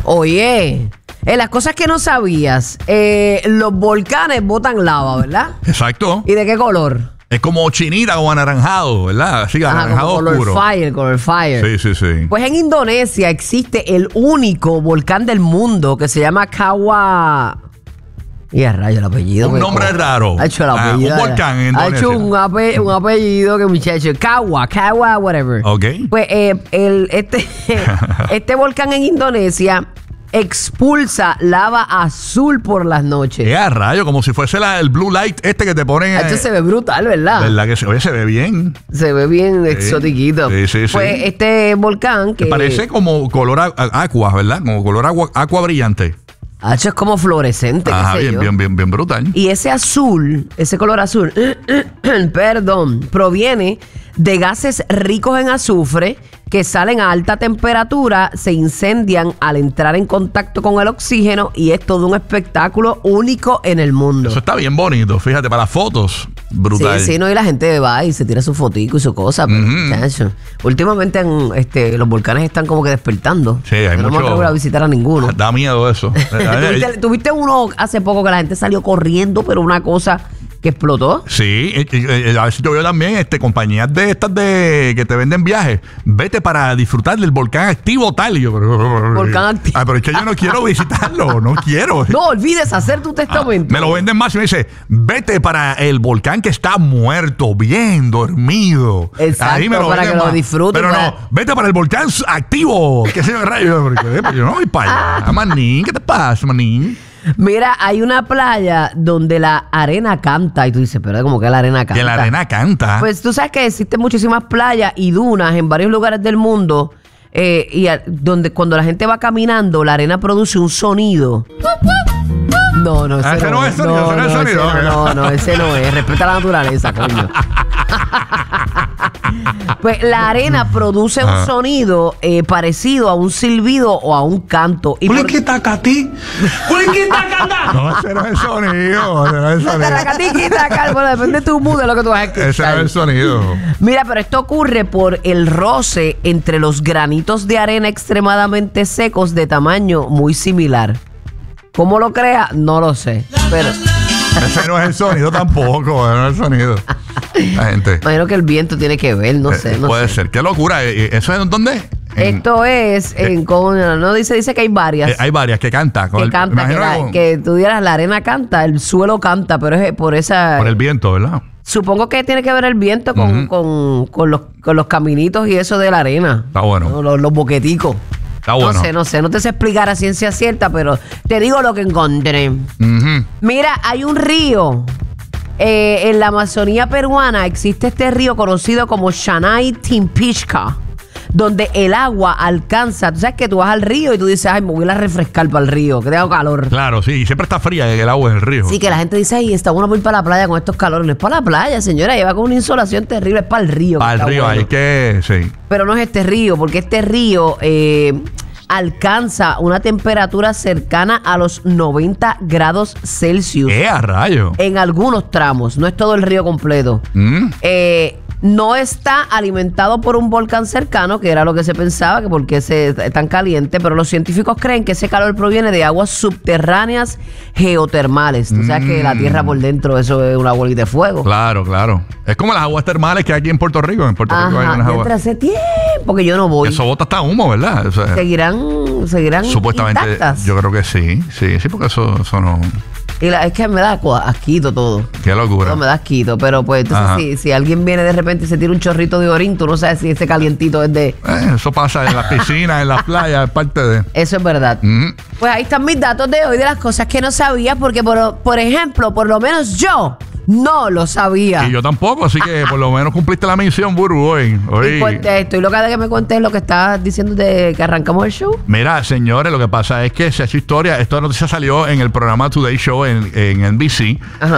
Oye, las cosas que no sabías, los volcanes botan lava, ¿verdad? Exacto. ¿Y de qué color? Es como chinita, como anaranjado, ¿verdad? Sí, anaranjado como oscuro. Color fire. Sí. Pues en Indonesia existe el único volcán del mundo que se llama Kawa. Y a rayo el apellido. Un nombre raro. Ha hecho el apellido. Un volcán en Ha Indonesia. hecho un apellido que muchacho. Kawa, whatever. Ok. Pues este volcán en Indonesia expulsa lava azul por las noches. A rayo, como si fuese el blue light que te ponen. Esto se ve brutal, ¿verdad? ¿Verdad que se ve bien? Se ve bien exotiquito. Sí. Pues este volcán que parece como color aqua, ¿verdad? Como color aqua brillante. es como fluorescente. Ajá, qué sé yo. bien brutal. Y ese azul, ese color azul, perdón, proviene de gases ricos en azufre que salen a alta temperatura, se incendian al entrar en contacto con el oxígeno y es todo un espectáculo único en el mundo. Eso está bien bonito, fíjate, para las fotos, brutal. Sí, no, y la gente va y se tira su fotico y su cosa. Pero, muchacho, últimamente los volcanes están como que despertando. Sí, hay no mucho. me atrevo a visitar a ninguno. Da miedo eso. ¿Tuviste uno hace poco que la gente salió corriendo, pero una cosa que explotó? Sí, a veces yo veo también compañías de estas que te venden viajes. Vete para disfrutar del volcán activo tal. Y yo, Volcán activo. Pero es que yo no quiero visitarlo, no quiero. No olvides hacer tu testamento. Me lo venden más y me dice, vete para el volcán que está muerto, bien dormido. Exacto, ahí me lo para que más. lo disfrutes. Pero no, vete para el volcán activo. ¿Qué sé yo, rayo? Yo no voy para allá. Manín, ¿qué te pasa, manín? Mira, hay una playa donde la arena canta. Y tú dices, pero como que la arena canta. Que la arena canta. Pues tú sabes que existen muchísimas playas y dunas en varios lugares del mundo. Donde cuando la gente va caminando, la arena produce un sonido. No, ese no es sonido, ese no es sonido. No, ese no es. Respeta la naturaleza, coño. Pues la arena produce un sonido parecido a un silbido o a un canto. No, ese no es el sonido. Bueno, depende de tu mood, de lo que tú vas a escuchar. Ese no es el sonido. Mira, pero esto ocurre por el roce entre los granitos de arena extremadamente secos de tamaño muy similar. ¿Cómo lo crea? No lo sé. Pero ese no es el sonido tampoco. No es el sonido. La gente. imagino que el viento tiene que ver, no sé. Puede ser. Qué locura. ¿Eso es en dónde? Esto es no dice que hay varias. Hay varias que canta. Que tú dieras la arena canta, el suelo canta, pero es por el viento, ¿verdad? Supongo que tiene que ver el viento con los caminitos y eso de la arena. Está bueno. Los boqueticos. Está bueno. No sé, no te sé explicar a ciencia cierta, pero te digo lo que encontré. Mira, hay un río. En la Amazonía peruana existe este río conocido como Shanay Timpichka, donde el agua alcanza. Tú sabes que tú vas al río y tú dices, ay, me voy a refrescar para el río, que tengo calor. Claro, sí, y siempre está fría el agua del río. Sí, que la gente dice, ay, está bueno ir para la playa con estos calores. No es para la playa, señora, lleva con una insolación terrible, es para el río. Para el río, bueno. hay que, sí. Pero no es este río, porque este río alcanza una temperatura cercana a los 90 grados Celsius. ¡A rayo! En algunos tramos, no es todo el río completo. No está alimentado por un volcán cercano, que era lo que se pensaba, que porque es tan caliente, pero los científicos creen que ese calor proviene de aguas subterráneas geotermales. Tú sabes que la tierra por dentro, eso es una bolita de fuego. Claro. Es como las aguas termales que hay aquí en Puerto Rico. En Puerto Rico hay unas aguas. Desde hace tiempo que yo no voy. Eso bota hasta humo, ¿verdad? O sea, seguirán supuestamente, intactas. yo creo que sí, porque eso no. Y es que me da asquito todo. Qué locura. Todo me da asquito, pero pues entonces si alguien viene de repente y se tira un chorrito de orín, tú no sabes si ese calientito es de... Eso pasa en las piscinas, en las playas, es parte de... Eso es verdad. Pues ahí están mis datos de hoy de las cosas que no sabía, porque por ejemplo, por lo menos yo no lo sabía. Y yo tampoco, así que por lo menos cumpliste la misión, Buru, hoy. Estoy loca de que me cuentes lo que estabas diciendo de que arrancamos el show. Mira, señores, lo que pasa es que se ha hecho historia. Esta noticia salió en el programa Today Show en NBC.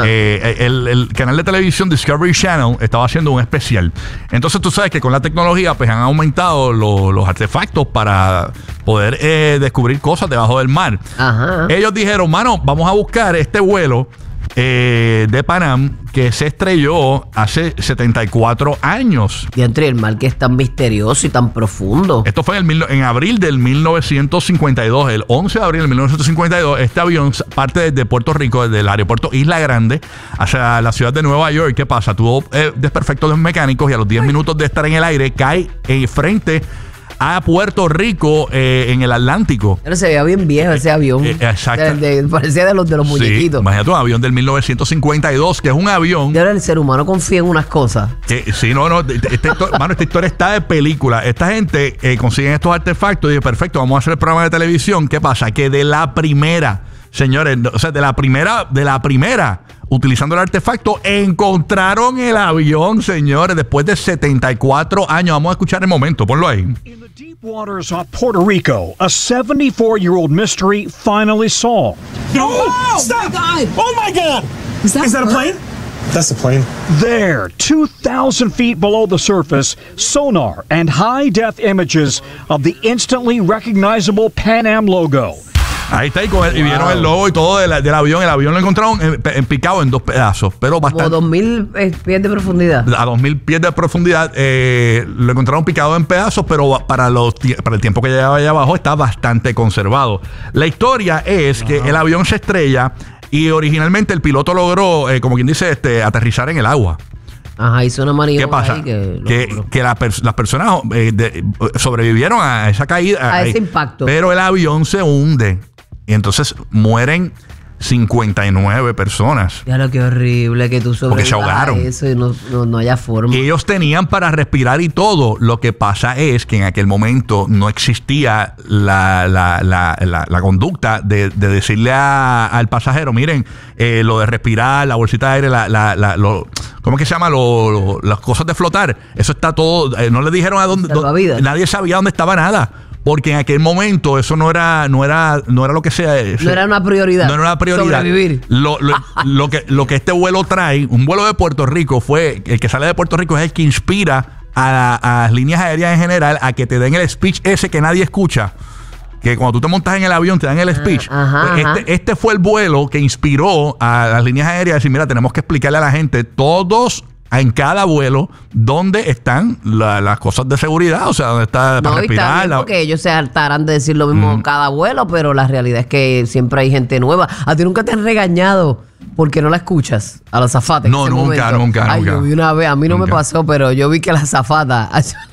El canal de televisión Discovery Channel estaba haciendo un especial. Entonces tú sabes que con la tecnología pues han aumentado los artefactos para poder descubrir cosas debajo del mar. Ellos dijeron, mano, vamos a buscar este vuelo de Panam que se estrelló hace 74 años. Y entre el mar que es tan misterioso y tan profundo. Esto fue en abril del 1952, el 11 de abril del 1952. Este avión parte desde Puerto Rico, desde el aeropuerto Isla Grande, hacia la ciudad de Nueva York. ¿Qué pasa? Tuvo desperfectos mecánicos y a los 10 minutos de estar en el aire cae frente a Puerto Rico en el Atlántico. Pero se veía bien viejo ese avión. Exacto. Parecía de los muñequitos. Sí, imagínate un avión del 1952, que es un avión. Y ahora el ser humano confía en unas cosas. Sí, no. Esta historia está de película. Esta gente consigue estos artefactos y dice, perfecto, vamos a hacer el programa de televisión. ¿Qué pasa? Que de la primera, señores, o sea, de la primera, utilizando el artefacto, encontraron el avión, señores, después de 74 años. Vamos a escuchar el momento, ponlo ahí. In the deep waters off Puerto Rico, a 74-year-old mystery finally solved. No! Stop! Oh my God! Is that a plane? That's the plane. There, 2,000 feet below the surface, sonar and high-def images of the instantly recognizable Pan Am logo. Ahí está, y vieron el logo y todo del avión. El avión lo encontraron picado en 2 pedazos, pero bastante. Como 2,000 pies de profundidad. A 2,000 pies de profundidad lo encontraron picado en pedazos, pero para el tiempo que llevaba allá abajo está bastante conservado. La historia es que el avión se estrella y originalmente el piloto logró, como quien dice, aterrizar en el agua. Ajá, hizo una maniobra. ¿Qué pasa? Ahí que las personas sobrevivieron a esa caída. A ese impacto. Pero el avión se hunde. Y entonces mueren 59 personas. Ya lo que horrible que tú sobrevivas. Porque se ahogaron. Eso y no haya forma. Ellos tenían para respirar y todo. Lo que pasa es que en aquel momento no existía la conducta de decirle al pasajero, miren, lo de respirar, la bolsita de aire, ¿cómo es que se llama? Las cosas de flotar. Eso está todo. No le dijeron a dónde. Nadie sabía dónde estaba nada. Porque en aquel momento eso no era lo que sea. No era una prioridad. No era una prioridad. Sobrevivir. Lo que este vuelo trae, un vuelo de Puerto Rico el que sale de Puerto Rico es el que inspira a las líneas aéreas en general a que te den el speech ese que nadie escucha. Que cuando tú te montas en el avión te dan el speech. Este fue el vuelo que inspiró a las líneas aéreas a decir, mira, tenemos que explicarle a la gente todos en cada vuelo dónde están las cosas de seguridad, o sea, dónde está para respirar. Porque ellos se hartarán de decir lo mismo en cada vuelo, pero la realidad es que siempre hay gente nueva. ¿A ti nunca te han regañado porque no la escuchas a la azafata? No, nunca. Yo vi una vez, a mí no me pasó, pero yo vi que la azafata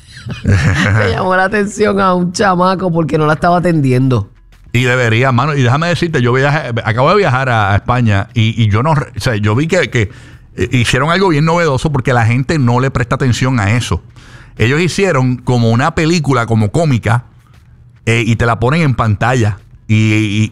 me llamó la atención a un chamaco porque no la estaba atendiendo. Y debería, mano, y déjame decirte, acabo de viajar a España y yo no, o sea, yo vi que hicieron algo bien novedoso porque la gente no le presta atención a eso. Ellos hicieron como una película, como cómica, y te la ponen en pantalla. Y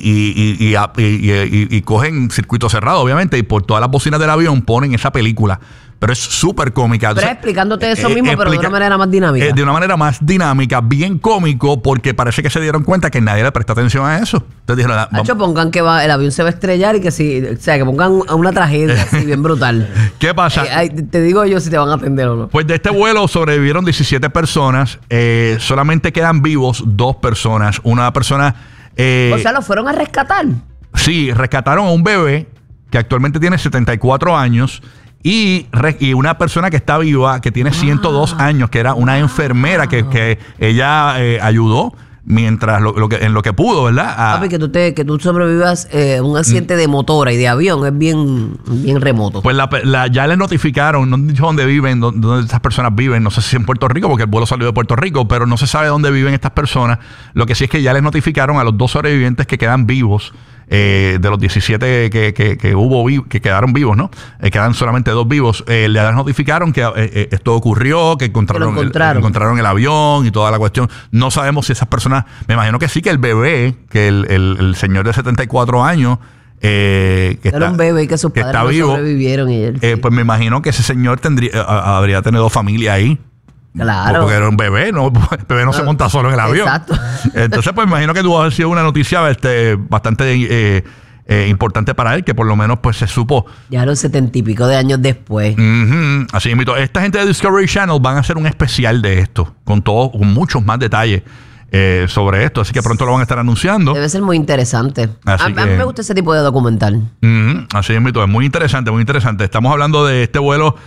cogen circuito cerrado, obviamente, y por todas las bocinas del avión ponen esa película. Pero es súper cómica. Pero explicándote eso mismo, pero de una manera más dinámica. De una manera más dinámica, bien cómico, porque parece que se dieron cuenta que nadie le presta atención a eso. Entonces dijeron, Hacho, pongan que el avión se va a estrellar y que que pongan una tragedia así bien brutal. ¿Qué pasa? Te digo yo si te van a atender o no. Pues de este vuelo sobrevivieron 17 personas. Solamente quedan vivos 2 personas. Una persona... o sea, ¿lo fueron a rescatar? Sí, rescataron a un bebé que actualmente tiene 74 años y una persona que está viva, que tiene 102 años, que era una enfermera que ella ayudó mientras en lo que pudo, ¿verdad? Papi, que tú sobrevivas un accidente de motora y de avión es bien remoto. Pues ya les notificaron, no han dicho dónde viven, dónde estas personas viven, no sé si en Puerto Rico, porque el vuelo salió de Puerto Rico, pero no se sabe dónde viven estas personas. Lo que sí es que ya les notificaron a los 2 sobrevivientes que quedan vivos, de los 17 que quedaron vivos, ¿no? Quedan solamente 2 vivos. Les notificaron que esto ocurrió, que encontraron el avión y toda la cuestión. No sabemos si esas personas, me imagino que sí, que el bebé, que el señor de 74 años, era un bebé y que sus padres no sobrevivieron. Y él, pues me imagino que ese señor habría tenido familia ahí. Claro. Porque era un bebé, ¿no? El bebé no se monta solo en el avión. Exacto. Entonces, pues me imagino que tuvo que haber sido una noticia bastante importante para él, que por lo menos pues se supo. Ya los 70 y pico de años después. Así mismo. Esta gente de Discovery Channel van a hacer un especial de esto, con muchos más detalles. sobre esto. Así que pronto lo van a estar anunciando. Debe ser muy interesante. A mí me gusta ese tipo de documental. Así es, es muy interesante, muy interesante. Estamos hablando de este vuelo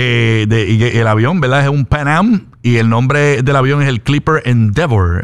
y el avión, ¿verdad? Es un Pan Am y el nombre del avión es el Clipper Endeavour.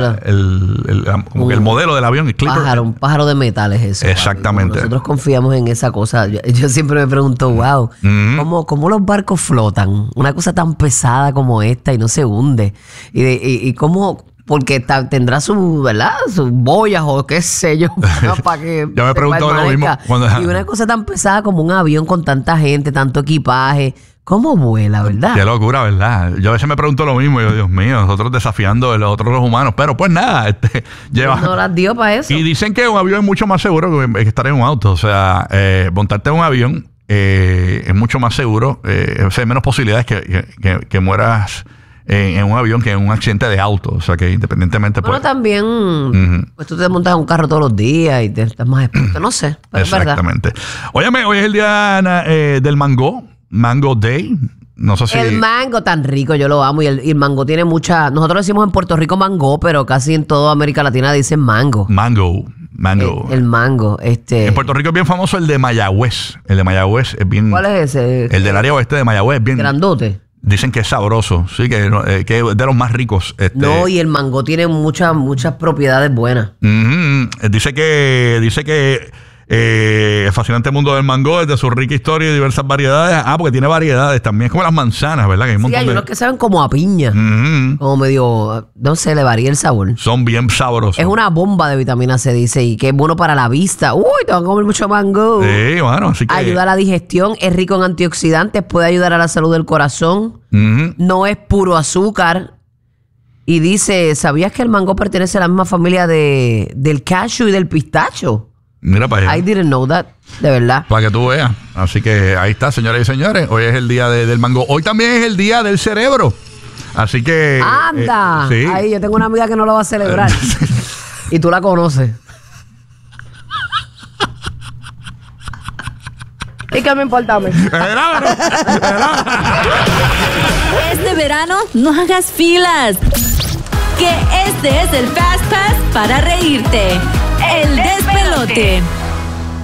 Como que el modelo del avión, el Clipper. Un pájaro de metal es eso. Exactamente. Nosotros confiamos en esa cosa. Yo siempre me pregunto, wow, ¿cómo los barcos flotan? Una cosa tan pesada como esta y no se hunde. Y cómo... Porque tendrá sus, ¿verdad? Sus boyas o qué sé yo. Para que ya me pregunto lo mismo. Y una cosa tan pesada como un avión con tanta gente, tanto equipaje. ¿Cómo vuela, verdad? Qué locura, ¿verdad? Yo a veces me pregunto lo mismo. Yo, Dios mío, nosotros desafiando a los humanos. Pero pues nada, lleva... No las dio para eso. Y dicen que un avión es mucho más seguro que estar en un auto. O sea, montarte en un avión es mucho más seguro. O sea, hay menos posibilidades que mueras en un avión que en un accidente de auto. O sea, que independientemente... Bueno, también, pues tú te montas en un carro todos los días y te estás más expuesto. No sé, pero exactamente. Es verdad. Óyeme, hoy es el día del mango Day. No sé si... El mango tan rico, yo lo amo. Y el mango tiene mucha... Nosotros decimos en Puerto Rico mango, pero casi en toda América Latina dicen mango. Mango. El mango. En Puerto Rico es bien famoso el de Mayagüez. El de Mayagüez es bien... ¿Cuál es ese? El del área oeste de Mayagüez es bien... Grandote. Dicen que es sabroso, sí, que es de los más ricos. No, y el mango tiene muchas propiedades buenas. Dice que el fascinante mundo del mango, desde su rica historia y diversas variedades. Porque tiene variedades también. Es como las manzanas, ¿verdad? Que hay un montón hay unos que saben como a piña. Como medio, no sé, le varía el sabor. Son bien sabrosos. Es una bomba de vitamina C, dice, y que es bueno para la vista. Uy, te van a comer mucho mango. Sí, bueno, así que... Ayuda a la digestión, es rico en antioxidantes, puede ayudar a la salud del corazón. No es puro azúcar. Y dice, ¿sabías que el mango pertenece a la misma familia del cashew y del pistacho? Mira para allá. I didn't know that, de verdad. Para que tú veas. Así que ahí está, señoras y señores. Hoy es el día del mango. Hoy también es el día del cerebro. Así que... ¡Anda! Sí. Ahí, yo tengo una amiga que no lo va a celebrar. Y tú la conoces. ¿Y qué me importa a mí? Este verano no hagas filas. Que este es el Fast Pass para reírte. El despelote.